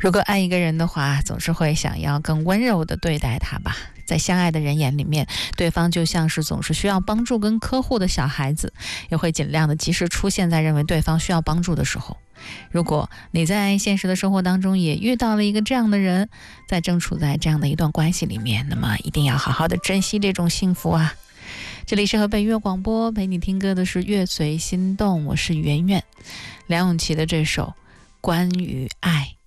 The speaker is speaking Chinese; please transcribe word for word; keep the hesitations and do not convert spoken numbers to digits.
如果爱一个人的话，总是会想要更温柔地对待他吧。在相爱的人眼里面，对方就像是总是需要帮助跟呵护的小孩子，也会尽量的及时出现在认为对方需要帮助的时候。如果你在现实的生活当中也遇到了一个这样的人，在正处在这样的一段关系里面，那么一定要好好的珍惜这种幸福啊。这里是河北音乐广播，陪你听歌的是乐随心动，我是圆圆。梁咏琪的这首关于爱。